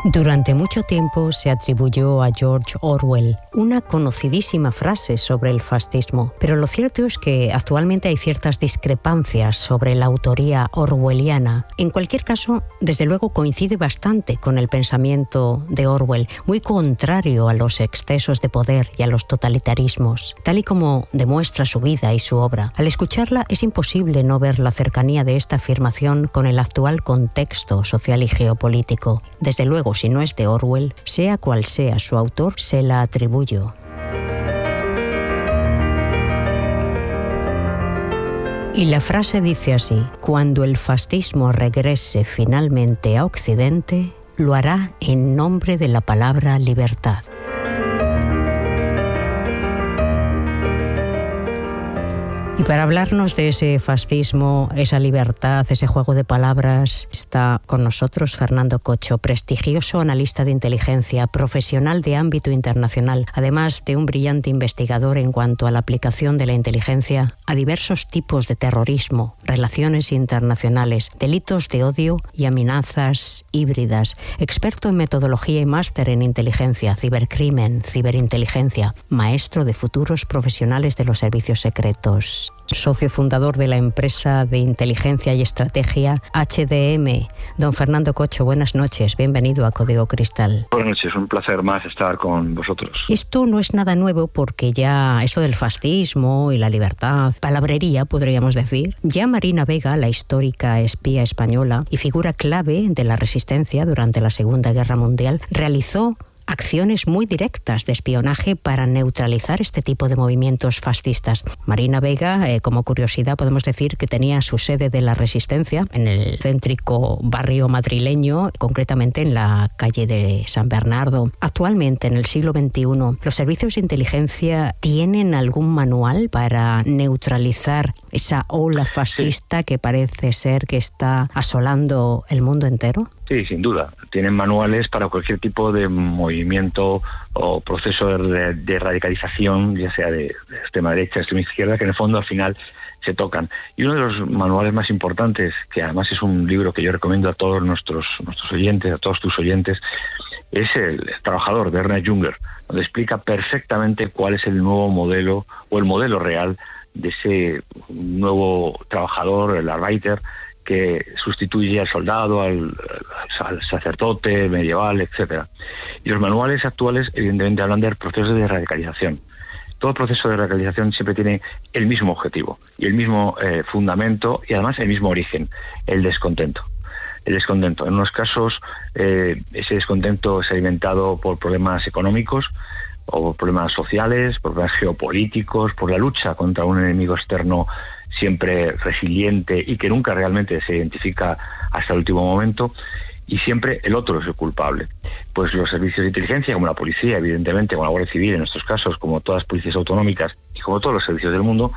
Durante mucho tiempo se atribuyó a George Orwell una conocidísima frase sobre el fascismo, pero lo cierto es que actualmente hay ciertas discrepancias sobre la autoría orwelliana. En cualquier caso, desde luego coincide bastante con el pensamiento de Orwell, muy contrario a los excesos de poder y a los totalitarismos, tal y como demuestra su vida y su obra. Al escucharla es imposible no ver la cercanía de esta afirmación con el actual contexto social y geopolítico. Desde luego, si no es de Orwell, sea cual sea su autor, se la atribuyo. Y la frase dice así: cuando el fascismo regrese finalmente a Occidente, lo hará en nombre de la palabra libertad. Y para hablarnos de ese fascismo, esa libertad, ese juego de palabras, está con nosotros Fernando Cocho, prestigioso analista de inteligencia, profesional de ámbito internacional, además de un brillante investigador en cuanto a la aplicación de la inteligencia a diversos tipos de terrorismo, relaciones internacionales, delitos de odio y amenazas híbridas, experto en metodología y máster en inteligencia, cibercrimen, ciberinteligencia, maestro de futuros profesionales de los servicios secretos. Socio fundador de la empresa de inteligencia y estrategia HDM. Don Fernando Cocho, buenas noches, bienvenido a Código Cristal. Buenas noches, un placer más estar con vosotros. Esto no es nada nuevo porque ya esto del fascismo y la libertad, palabrería podríamos decir, ya Marina Vega, la histórica espía española y figura clave de la resistencia durante la Segunda Guerra Mundial, realizó acciones muy directas de espionaje para neutralizar este tipo de movimientos fascistas. Marina Vega, como curiosidad, podemos decir que tenía su sede de la Resistencia en el céntrico barrio madrileño, concretamente en la calle de San Bernardo. Actualmente, en el siglo XXI, ¿los servicios de inteligencia tienen algún manual para neutralizar esa ola fascista que parece ser que está asolando el mundo entero? Sí, sin duda. Tienen manuales para cualquier tipo de movimiento o proceso de radicalización, ya sea de extrema derecha, extrema izquierda, que en el fondo al final se tocan. Y uno de los manuales más importantes, que además es un libro que yo recomiendo a todos nuestros oyentes, a todos tus oyentes, es El Trabajador, de Ernest Junger, donde explica perfectamente cuál es el nuevo modelo o el modelo real de ese nuevo trabajador, el Arbeiter, que sustituye al soldado, al sacerdote medieval, etcétera. Y los manuales actuales, evidentemente, hablan de procesos de radicalización. Todo proceso de radicalización siempre tiene el mismo objetivo y el mismo fundamento y además el mismo origen, el descontento. El descontento. En unos casos, ese descontento es alimentado por problemas económicos o por problemas sociales, por problemas geopolíticos, por la lucha contra un enemigo externo siempre resiliente y que nunca realmente se identifica hasta el último momento, y siempre el otro es el culpable. Pues los servicios de inteligencia, como la policía, evidentemente, como la Guardia Civil en estos casos, como todas las policías autonómicas y como todos los servicios del mundo,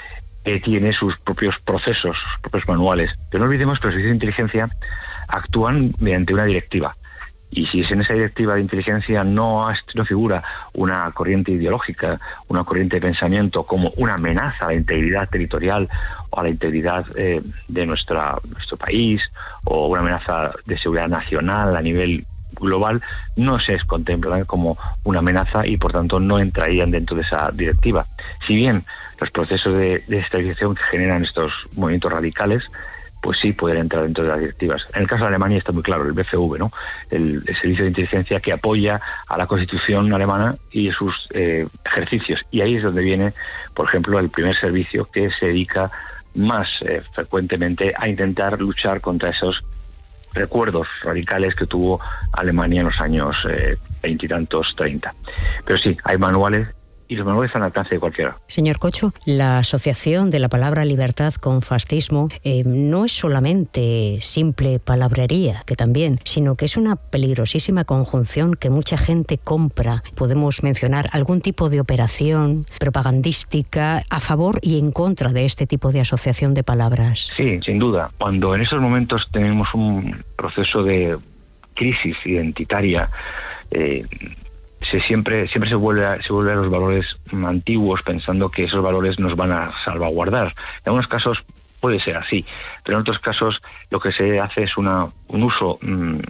tiene sus propios procesos, sus propios manuales. Pero no olvidemos que los servicios de inteligencia actúan mediante una directiva. Y si es en esa directiva de inteligencia no figura una corriente ideológica, una corriente de pensamiento como una amenaza a la integridad territorial o a la integridad de nuestro país, o una amenaza de seguridad nacional a nivel global, no se contemplan como una amenaza y por tanto no entrarían dentro de esa directiva. Si bien los procesos de estabilización que generan estos movimientos radicales pues sí pueden entrar dentro de las directivas. En el caso de Alemania está muy claro, el BCV, ¿no? El servicio de inteligencia que apoya a la Constitución alemana y sus ejercicios. Y ahí es donde viene, por ejemplo, el primer servicio que se dedica más frecuentemente a intentar luchar contra esos recuerdos radicales que tuvo Alemania en los años 20 y tantos, 30. Pero sí, hay manuales, y los manuales están al alcance de cualquiera. Señor Cocho, la asociación de la palabra libertad con fascismo no es solamente simple palabrería, que también, sino que es una peligrosísima conjunción que mucha gente compra. Podemos mencionar algún tipo de operación propagandística a favor y en contra de este tipo de asociación de palabras. Sí, sin duda. Cuando en estos momentos tenemos un proceso de crisis identitaria, siempre se vuelve a los valores antiguos, pensando que esos valores nos van a salvaguardar. En algunos casos puede ser así, pero en otros casos lo que se hace es un uso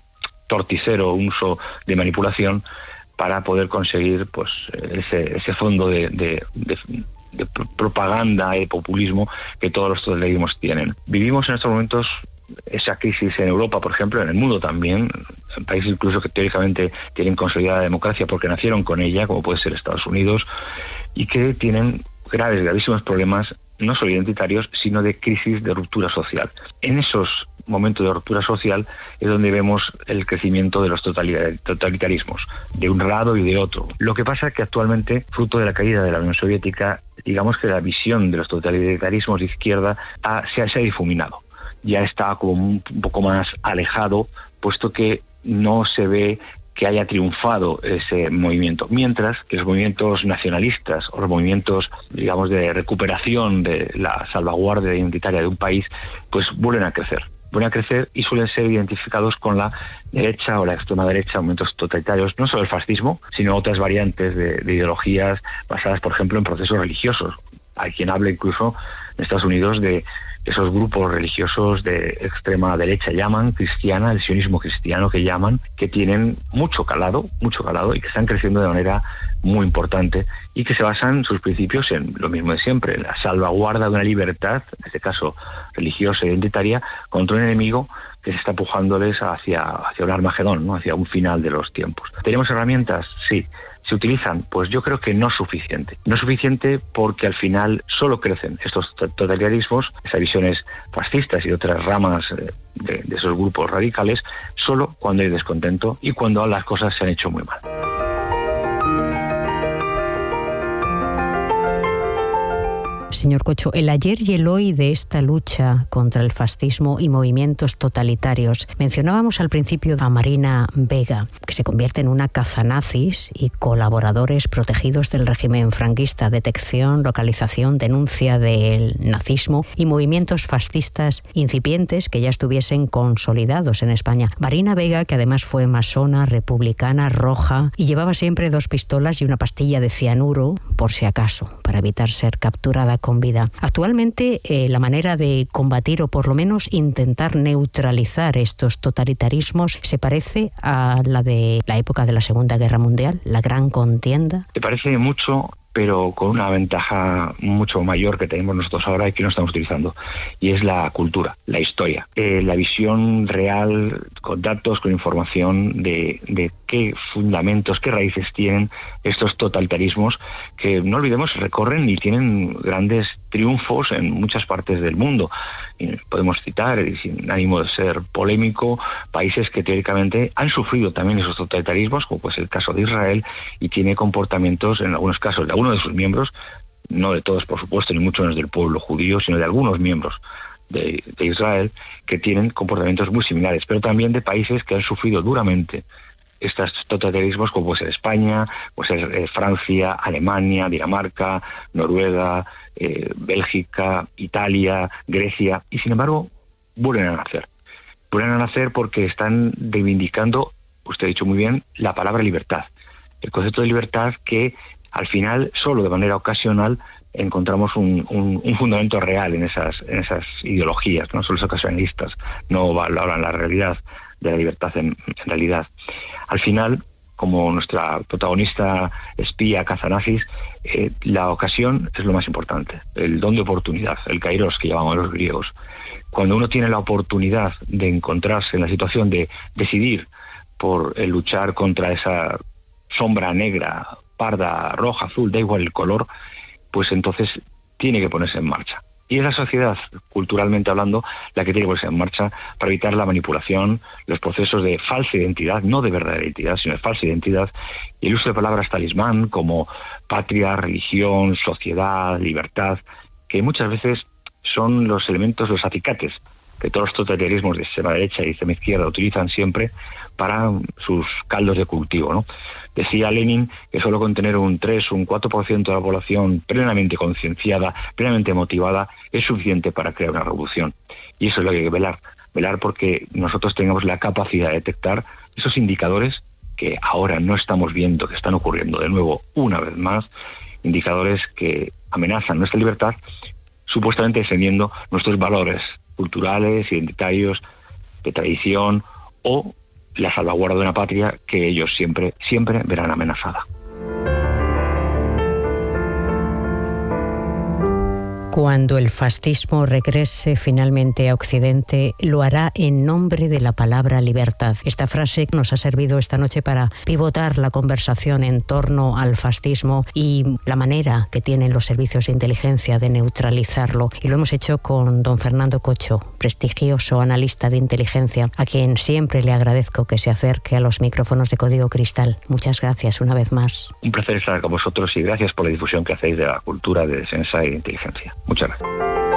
torticero, un uso de manipulación para poder conseguir pues ese fondo de propaganda y populismo que todos los totalitarismos tienen. Vivimos en estos momentos esa crisis en Europa, por ejemplo, en el mundo también, en países incluso que teóricamente tienen consolidada democracia porque nacieron con ella, como puede ser Estados Unidos, y que tienen gravísimos problemas, no solo identitarios, sino de crisis de ruptura social. En esos momentos de ruptura social es donde vemos el crecimiento de los totalitarismos, de un lado y de otro. Lo que pasa es que actualmente, fruto de la caída de la Unión Soviética, digamos que la visión de los totalitarismos de izquierda se ha difuminado. Ya está como un poco más alejado, puesto que no se ve que haya triunfado ese movimiento, mientras que los movimientos nacionalistas o los movimientos, digamos, de recuperación de la salvaguardia identitaria de un país, pues vuelven a crecer y suelen ser identificados con la derecha o la extrema derecha, movimientos totalitarios, no solo el fascismo, sino otras variantes de ideologías basadas, por ejemplo, en procesos religiosos. Hay quien habla incluso en Estados Unidos de esos grupos religiosos de extrema derecha, llaman cristiana, el sionismo cristiano que llaman, que tienen mucho calado y que están creciendo de manera muy importante y que se basan sus principios en lo mismo de siempre, en la salvaguarda de una libertad, en este caso religiosa e identitaria, contra un enemigo que se está empujándoles hacia un Armagedón, ¿no? Hacia un final de los tiempos. ¿Tenemos herramientas? Sí. ¿Se utilizan? Pues yo creo que no es suficiente. No es suficiente porque al final solo crecen estos totalitarismos, esas visiones fascistas y otras ramas de esos grupos radicales, solo cuando hay descontento y cuando las cosas se han hecho muy mal. Señor Cocho, el ayer y el hoy de esta lucha contra el fascismo y movimientos totalitarios. Mencionábamos al principio a Marina Vega, que se convierte en una cazanazis y colaboradores protegidos del régimen franquista, detección, localización, denuncia del nazismo y movimientos fascistas incipientes que ya estuviesen consolidados en España. Marina Vega, que además fue masona, republicana, roja y llevaba siempre 2 pistolas y una pastilla de cianuro, por si acaso, para evitar ser capturada con vida. Actualmente, la manera de combatir o por lo menos intentar neutralizar estos totalitarismos se parece a la de la época de la Segunda Guerra Mundial, la gran contienda. Se parece mucho, pero con una ventaja mucho mayor que tenemos nosotros ahora y que no estamos utilizando, y es la cultura, la historia, la visión real, con datos, con información de qué fundamentos, qué raíces tienen estos totalitarismos que, no olvidemos, recorren y tienen grandes triunfos en muchas partes del mundo. Y podemos citar, y sin ánimo de ser polémico, países que teóricamente han sufrido también esos totalitarismos, como pues el caso de Israel, y tiene comportamientos, en algunos casos, de algunos de sus miembros, no de todos, por supuesto, ni mucho menos del pueblo judío, sino de algunos miembros de Israel, que tienen comportamientos muy similares, pero también de países que han sufrido duramente estos totalitarismos, como puede ser España, puede ser Francia, Alemania, Dinamarca, Noruega, Bélgica, Italia, Grecia, y sin embargo vuelven a nacer. Vuelven a nacer porque están reivindicando, usted ha dicho muy bien, la palabra libertad. El concepto de libertad que al final, solo de manera ocasional, encontramos un fundamento real en esas ideologías, no solo ocasionalistas, no valoran la realidad de la libertad en realidad. Al final, como nuestra protagonista espía cazanazis, la ocasión es lo más importante, el don de oportunidad, el kairos que llamaban los griegos. Cuando uno tiene la oportunidad de encontrarse en la situación de decidir por luchar contra esa sombra negra, parda, roja, azul, da igual el color, pues entonces tiene que ponerse en marcha. Y es la sociedad, culturalmente hablando, la que tiene que ponerse en marcha para evitar la manipulación, los procesos de falsa identidad, no de verdadera identidad, sino de falsa identidad, y el uso de palabras talismán como patria, religión, sociedad, libertad, que muchas veces son los elementos, los acicates que todos los totalitarismos de extrema derecha y extrema izquierda utilizan siempre para sus caldos de cultivo, ¿no? Decía Lenin que solo con tener un 3 o un 4% de la población plenamente concienciada, plenamente motivada, es suficiente para crear una revolución. Y eso es lo que hay que velar porque nosotros tengamos la capacidad de detectar esos indicadores que ahora no estamos viendo, que están ocurriendo de nuevo una vez más, indicadores que amenazan nuestra libertad, supuestamente defendiendo nuestros valores culturales, identitarios, de tradición, o la salvaguarda de una patria que ellos siempre verán amenazada. Cuando el fascismo regrese finalmente a Occidente, lo hará en nombre de la palabra libertad. Esta frase nos ha servido esta noche para pivotar la conversación en torno al fascismo y la manera que tienen los servicios de inteligencia de neutralizarlo. Y lo hemos hecho con don Fernando Cocho, prestigioso analista de inteligencia, a quien siempre le agradezco que se acerque a los micrófonos de Código Cristal. Muchas gracias una vez más. Un placer estar con vosotros y gracias por la difusión que hacéis de la cultura de defensa y de inteligencia. Muchas gracias.